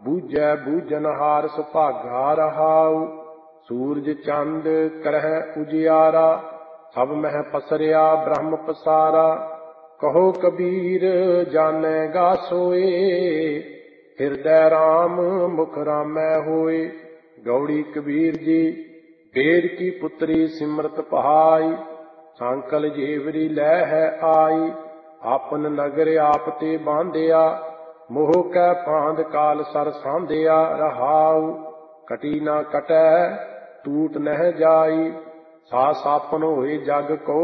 ਬੂਝੈ ਬੂਝਨਹਾਰ ਸੁਭਾਗਾ ਰਹਾਉ। ਸੂਰਜ ਚੰਦ ਕਰਹਿ ਉਜਿਆਰਾ, ਸਭ ਮਹਿ ਪਸਰਿਆ ਬ੍ਰਹਮ ਪਸਾਰਾ। ਕਹੋ ਕਬੀਰ ਜਾਣੇਗਾ ਸੋਏ, ਹਿਰਦੈ ਰਾਮ ਮੁਖ ਰਾਮੈ ਹੋਏ। ਗੌੜੀ ਕਬੀਰ ਜੀ ਵੇਦ ਕੀ ਪੁੱਤਰੀ ਸਿਮਰਤ ਪਹਾਈ, ਸੰਕਲ ਜੇਵਰੀ ਲੈ ਹੈ ਆਈ। ਆਪਨ ਨਗਰ ਆਪ ਤੇ ਬਾਂਧਿਆ, ਮੋਹ ਕੈ ਫਾਂਦ ਕਾਲ ਸਰ ਸਾਂਧਿਆ ਰਹਾਉ। ਕਟੀ ਨਾ ਕਟੈ ਟੂਟ ਨਹਿ ਜਾਈ, ਸਾ ਸਾਪਨ ਹੋਏ ਜਗ ਕੋ